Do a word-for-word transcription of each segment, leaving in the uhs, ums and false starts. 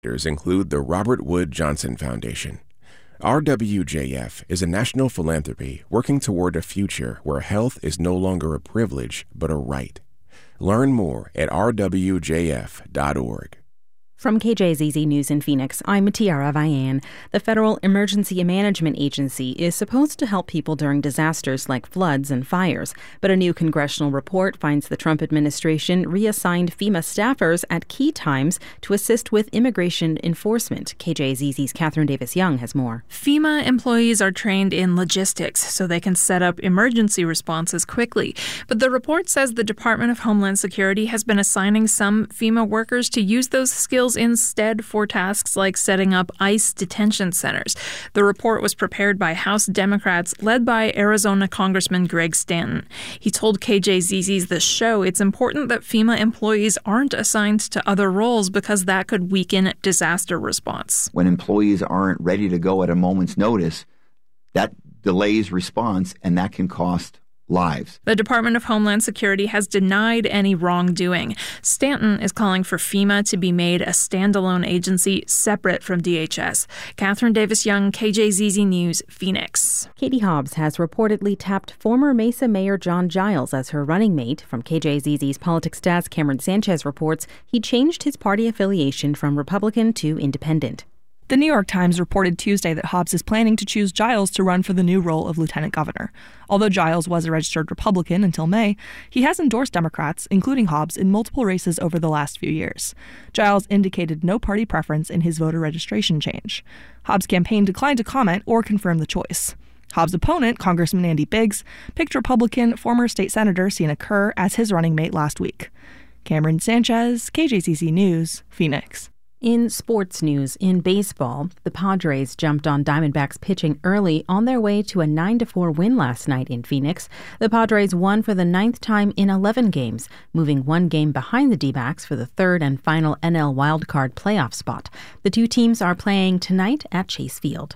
include the Robert Wood Johnson Foundation. R W J F is a national philanthropy working toward a future where health is no longer a privilege, but a right. Learn more at r w j f dot org. From K J Z Z News in Phoenix, I'm Tiara Vian. The Federal Emergency Management Agency is supposed to help people during disasters like floods and fires, but a new congressional report finds the Trump administration reassigned FEMA staffers at key times to assist with immigration enforcement. K J Z Z's Catherine Davis-Young has more. FEMA employees are trained in logistics so they can set up emergency responses quickly. But the report says the Department of Homeland Security has been assigning some FEMA workers to use those skills instead for tasks like setting up ICE detention centers. The report was prepared by House Democrats led by Arizona Congressman Greg Stanton. He told K J Z Z's The Show it's important that FEMA employees aren't assigned to other roles because that could weaken disaster response. When employees aren't ready to go at a moment's notice, that delays response, and that can cost lives. The Department of Homeland Security has denied any wrongdoing. Stanton is calling for FEMA to be made a standalone agency separate from D H S. Catherine Davis-Young, K J Z Z News, Phoenix. Katie Hobbs has reportedly tapped former Mesa Mayor John Giles as her running mate. From K J Z Z's Politics Desk, Cameron Sanchez reports he changed his party affiliation from Republican to Independent. The New York Times reported Tuesday that Hobbs is planning to choose Giles to run for the new role of lieutenant governor. Although Giles was a registered Republican until May, he has endorsed Democrats, including Hobbs, in multiple races over the last few years. Giles indicated no party preference in his voter registration change. Hobbs' campaign declined to comment or confirm the choice. Hobbs' opponent, Congressman Andy Biggs, picked Republican former state senator Sina Kerr as his running mate last week. Cameron Sanchez, K J Z Z News, Phoenix. In sports news, in baseball, the Padres jumped on Diamondbacks pitching early on their way to a nine to four win last night in Phoenix. The Padres won for the ninth time in eleven games, moving one game behind the D-backs for the third and final N L wildcard playoff spot. The two teams are playing tonight at Chase Field.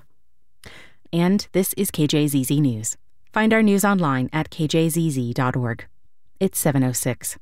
And this is K J Z Z News. Find our news online at k j z z dot org. It's seven oh six.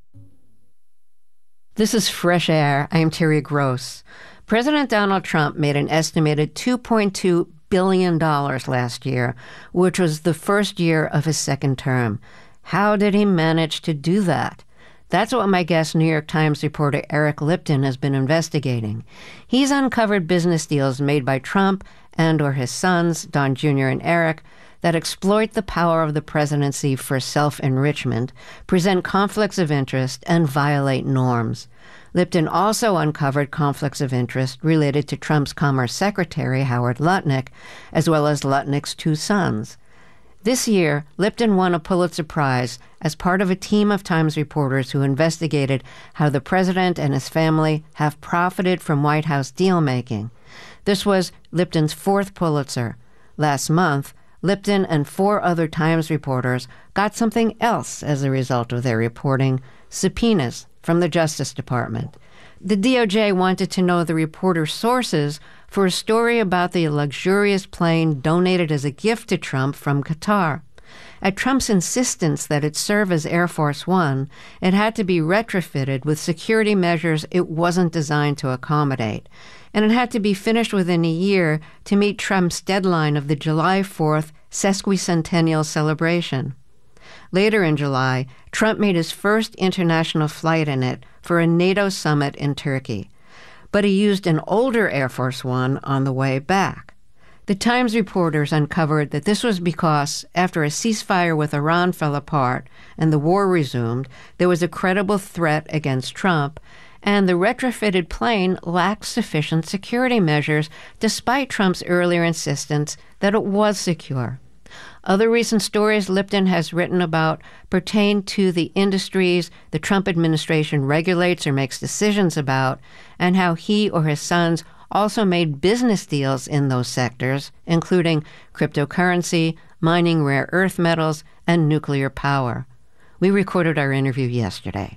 This is Fresh Air. I'm Terry Gross. President Donald Trump made an estimated two point two billion dollars last year, which was the first year of his second term. How did he manage to do that? That's what my guest, New York Times reporter Eric Lipton, has been investigating. He's uncovered business deals made by Trump and or his sons, Don Junior and Eric, that exploit the power of the presidency for self-enrichment, present conflicts of interest, and violate norms. Lipton also uncovered conflicts of interest related to Trump's Commerce Secretary, Howard Lutnick, as well as Lutnick's two sons. This year, Lipton won a Pulitzer Prize as part of a team of Times reporters who investigated how the president and his family have profited from White House deal-making. This was Lipton's fourth Pulitzer. Last month, Lipton and four other Times reporters got something else as a result of their reporting, subpoenas from the Justice Department. The D O J wanted to know the reporters' sources for a story about the luxurious plane donated as a gift to Trump from Qatar. At Trump's insistence that it serve as Air Force One, it had to be retrofitted with security measures it wasn't designed to accommodate. And it had to be finished within a year to meet Trump's deadline of the July fourth sesquicentennial celebration. Later in July, Trump made his first international flight in it for a NATO summit in Turkey. But he used an older Air Force One on the way back. The Times reporters uncovered that this was because, after a ceasefire with Iran fell apart and the war resumed, there was a credible threat against Trump, and the retrofitted plane lacked sufficient security measures despite Trump's earlier insistence that it was secure. Other recent stories Lipton has written about pertain to the industries the Trump administration regulates or makes decisions about, and how he or his sons also made business deals in those sectors, including cryptocurrency, mining rare earth metals, and nuclear power. We recorded our interview yesterday.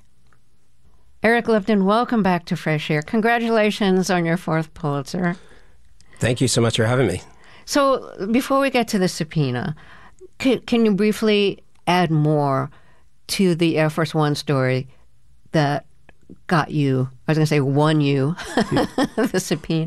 Eric Lipton, welcome back to Fresh Air. Congratulations on your fourth Pulitzer. Thank you so much for having me. So before we get to the subpoena, can, can you briefly add more to the Air Force One story that got you, I was going to say won you, the subpoena.